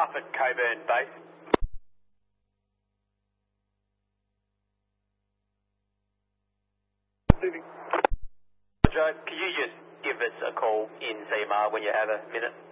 up at Coburn Base. Moving. Joe, could you just give us a call in CMR when you have a minute?